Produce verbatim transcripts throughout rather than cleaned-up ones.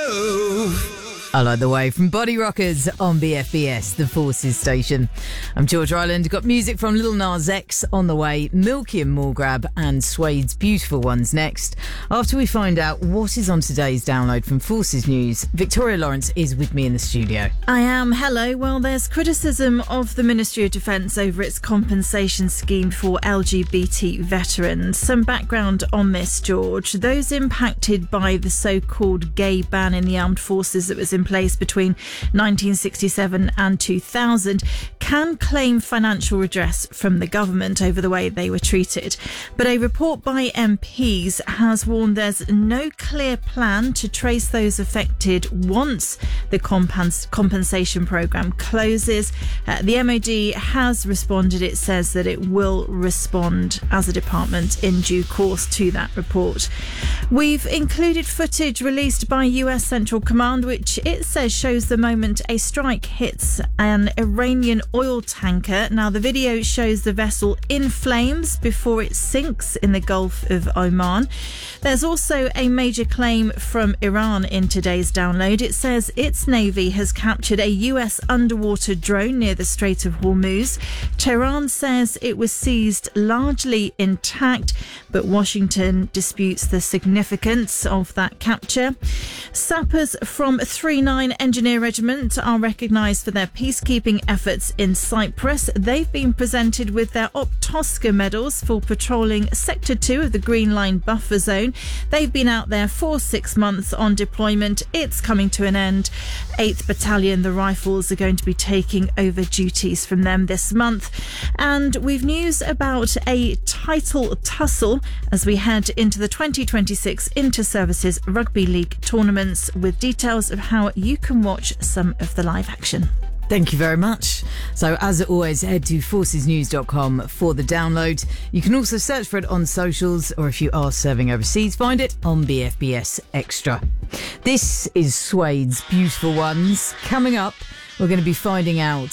love. I like the way from Body Rockers on B F B S, the Forces station. I'm George Ryland. Got music from Lil Nas X on the way, Milky and Morgrab and Suede's Beautiful Ones next. After we find out what is on today's download from Forces News, Victoria Lawrence is with me in the studio. I am. Hello. Well, there's criticism of the Ministry of Defence over its compensation scheme for L G B T veterans. Some background on this, George. Those impacted by the so-called gay ban in the armed forces that was in place between nineteen sixty-seven and two thousand can claim financial redress from the government over the way they were treated. But a report by M Ps has warned there's no clear plan to trace those affected once the compens- compensation programme closes. Uh, the M O D has responded. It says that it will respond as a department in due course to that report. We've included footage released by U S Central Command, which it says shows the moment a strike hits an Iranian oil tanker. Now, the video shows the vessel in flames before it sinks in the Gulf of Oman. There's also a major claim from Iran in today's download. It says its navy has captured a U S underwater drone near the Strait of Hormuz. Tehran says it was seized largely intact, but Washington disputes the significance of that capture. Sappers from three nine Engineer Regiment are recognised for their peacekeeping efforts in Cyprus. They've been presented with their Optosca medals for patrolling Sector two of the Green Line buffer zone. They've been out there for six months on deployment. It's coming to an end. eighth Battalion, the Rifles, are going to be taking over duties from them this month. And we've news about a title tussle as we head into the twenty twenty-six Inter-Services Rugby League tournaments, with details of how you can watch some of the live action. Thank you very much. So, as always, head to forces news dot com for the download. You can also search for it on socials, or if you are serving overseas, find it on B F B S Extra. This is Suede's Beautiful Ones. Coming up, we're going to be finding out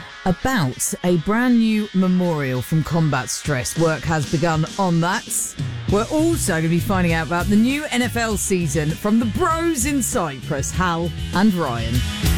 about a brand new memorial from Combat Stress. Work has begun on that. We're also going to be finding out about the new N F L season from the bros in Cyprus, Hal and Ryan.